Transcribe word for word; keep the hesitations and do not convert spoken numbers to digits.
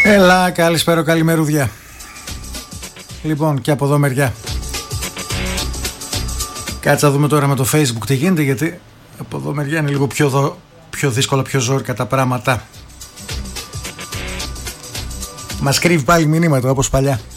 Έλα, καλησπέρα, καλημερούδια. Λοιπόν, και από εδώ μεριά. Κάτσε να δούμε τώρα με το Facebook τι γίνεται, γιατί από εδώ μεριά είναι λίγο πιο, δο... πιο δύσκολα, πιο ζόρικα τα πράγματα. Μας κρύβει πάλι μηνύματα όπως παλιά.